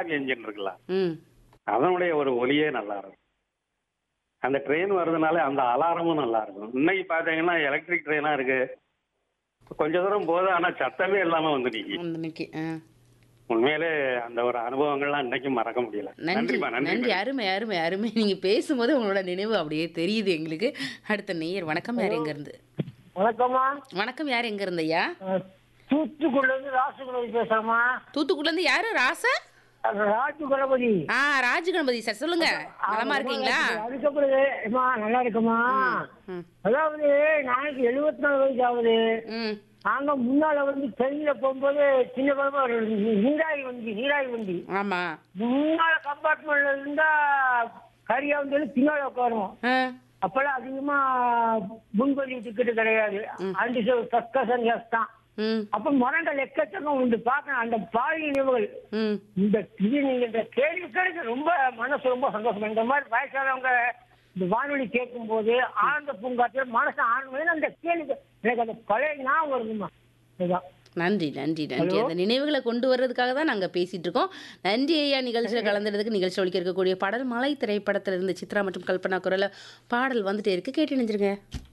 Engine இருக்குல்ல, ம். அதனுடைய ஒரு ஒலியே நல்லா இருக்கும். அந்த ட்ரெயின் வருதுனாலே அந்த அலாரமும் நல்லா இருக்கும். இன்னைக்கு பாத்தீங்கன்னா எலக்ட்ரிக் ட்ரெயினா இருக்கு. கொஞ்ச தூரம் போகுது, ஆனா சத்தமே இல்லாம வந்து நிக்கி. இன்னைக்கு உண்மையிலே அந்த ஒரு அனுபவங்கள்லாம் இன்னைக்கும் மறக்க முடியல. நன்றி நன்றிமா, நன்றி நன்றி. மேடம். அருமை அருமை அருமை. நீங்க பேசும்போது உங்களோட நினைவு அப்படியே தெரியுது எங்களுக்கு. அடுத்த நேயர் வணக்கம். யார் ஹலோ எங்க இருந்து? வணக்கம்மா. வணக்கம். யார் எங்க இருந்து ஐயா? தூத்துக்குடில இருந்து ராசு கணபதி பேசுறேம்மா. தூத்துக்குடில இருந்து யாரு? ராசா? ராஜு கணபதி. ராஜு கணபதி சார், சொல்லுங்க. நலமா இருக்கீங்களா? அதுக்கப்புறம் நல்லா இருக்குமா. ம். அதாவது நாளைக்கு 74 வயசு ஆகுது. ம். நாங்க முன்னால வந்து ட்ரெயின்ல போகும்போது சின்ன குழந்தை ஒரு நீராய் வண்டி ஆமா. முன்னால கம்பார்ட்மெண்ட்ல இருந்தா கரியா வந்து பின்னால உட்காருவோம். ஆ. அப்பெல்லாம் அதிகமா முன்பதிவு டிக்கெட் கிடையாது. அண்டு சஸ்கசன் தான். ம். அப்ப மரங்கள் எக்கச்சக்கம் உண்டு பார்க்கணும் அந்த பால் நினைவுகள். ம். இந்த இது நீங்க இந்த கேள்வி கேட்க ரொம்ப மனசு ரொம்ப சந்தோஷம். இந்த மாதிரி வயசானவங்க இந்த வானொலி கேட்கும் போது ஆனந்த பூங்காத்துல மனசு ஆனந்தம் அந்த கேள்வி எனக்கு அந்த பழைய ஞாபகம் வருதுமா. இதுதான். நன்றி நன்றி நன்றி. அந்த நினைவுகளை கொண்டு வர்றதுக்காக தான் நாங்கள் பேசிட்டு இருக்கோம். நன்றி ஐயா, நிகழ்ச்சியில் கலந்துறதுக்கு. நிகழ்ச்சி ஒழிக்க இருக்கக்கூடிய பாடல் மலை திரைப்படத்தில் இருந்து சித்ரா மற்றும் கல்பனா குரல பாடல் வந்துட்டே இருக்கு, கேட்டு நினைச்சிருங்க.